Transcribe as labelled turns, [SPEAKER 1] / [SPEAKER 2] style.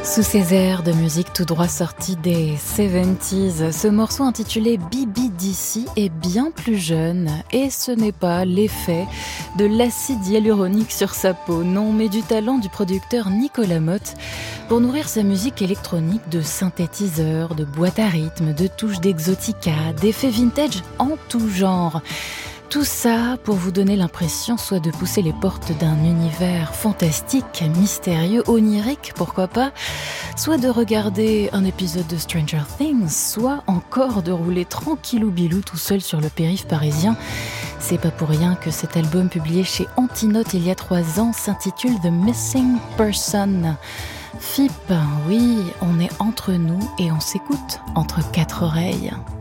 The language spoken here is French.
[SPEAKER 1] Sous ces airs de musique tout droit sortis des 70s, ce morceau intitulé BBDC est bien plus jeune et ce n'est pas l'effet de l'acide hyaluronique sur sa peau, non, mais du talent du producteur Nicolas Motte pour nourrir sa musique électronique de synthétiseurs, de boîtes à rythme, de touches d'exotica, d'effets vintage en tout genre. Tout ça pour vous donner l'impression soit de pousser les portes d'un univers fantastique, mystérieux, onirique, pourquoi pas, soit de regarder un épisode de Stranger Things, soit encore de rouler tranquillou bilou tout seul sur le périph' parisien. C'est pas pour rien que cet album publié chez Antinote il y a 3 ans s'intitule The Missing Person. FIP, oui, on est entre nous et on s'écoute entre 4 oreilles.